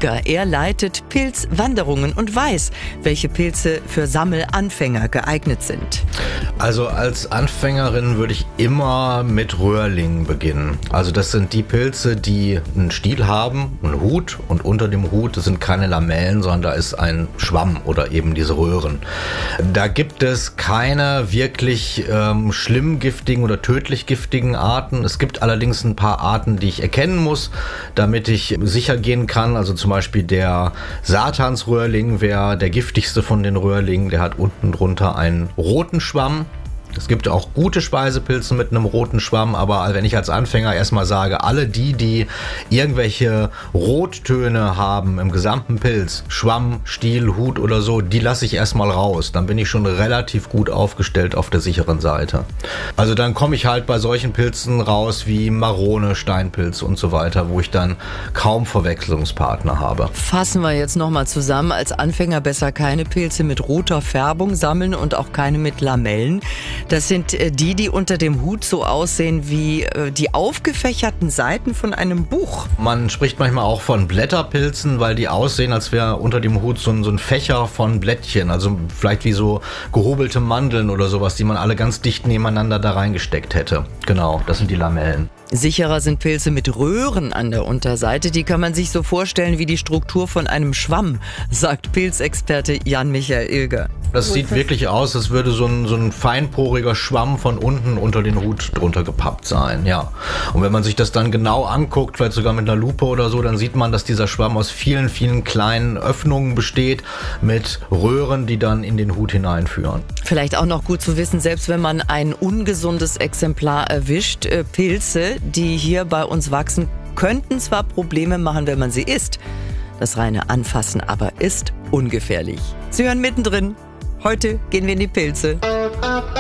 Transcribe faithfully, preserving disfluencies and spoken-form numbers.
Ilger. Er leitet Pilzwanderungen und weiß, welche Pilze für Sammelanfänger geeignet sind. Also als Anfängerin würde ich immer mit Röhrlingen beginnen. Also das sind die Pilze, die einen Stiel haben, einen Hut, und unter dem Hut sind keine Lamellen, sondern da ist ein Schwamm oder eben diese Röhren. Da gibt es keine wirklich ähm, schlimm giftigen oder tödlich giftigen Arten. Es gibt allerdings ein paar Arten, die ich erkennen muss, damit ich sicher gehen kann. Also zum Beispiel der Satansröhrling wäre der giftigste von den Röhrlingen. Der hat unten drunter einen roten Schwamm. Es gibt auch gute Speisepilze mit einem roten Schwamm, aber wenn ich als Anfänger erstmal sage, alle die, die irgendwelche Rottöne haben im gesamten Pilz, Schwamm, Stiel, Hut oder so, die lasse ich erstmal raus. Dann bin ich schon relativ gut aufgestellt auf der sicheren Seite. Also dann komme ich halt bei solchen Pilzen raus wie Marone, Steinpilz und so weiter, wo ich dann kaum Verwechslungspartner habe. Fassen wir jetzt nochmal zusammen. Als Anfänger besser keine Pilze mit roter Färbung sammeln und auch keine mit Lamellen. Das sind die, die unter dem Hut so aussehen wie die aufgefächerten Seiten von einem Buch. Man spricht manchmal auch von Blätterpilzen, weil die aussehen, als wäre unter dem Hut so ein, so ein Fächer von Blättchen. Also vielleicht wie so gehobelte Mandeln oder sowas, die man alle ganz dicht nebeneinander da reingesteckt hätte. Genau, das sind die Lamellen. Sicherer sind Pilze mit Röhren an der Unterseite. Die kann man sich so vorstellen wie die Struktur von einem Schwamm, sagt Pilzexperte Jan-Michael Ilger. Das sieht wirklich aus, als würde so ein, so ein feinporiger Schwamm von unten unter den Hut drunter gepappt sein, ja. Und wenn man sich das dann genau anguckt, vielleicht sogar mit einer Lupe oder so, dann sieht man, dass dieser Schwamm aus vielen, vielen kleinen Öffnungen besteht mit Röhren, die dann in den Hut hineinführen. Vielleicht auch noch gut zu wissen, selbst wenn man ein ungesundes Exemplar erwischt, äh, Pilze, die hier bei uns wachsen, könnten zwar Probleme machen, wenn man sie isst. Das reine Anfassen aber ist ungefährlich. Sie hören mittendrin. Heute gehen wir in die Pilze.